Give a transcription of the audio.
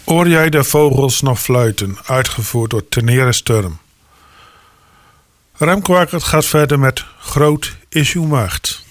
Hoor jij de vogels nog fluiten, uitgevoerd door Tenere Sturm. Remkwarkert gaat verder met Groot is uw macht.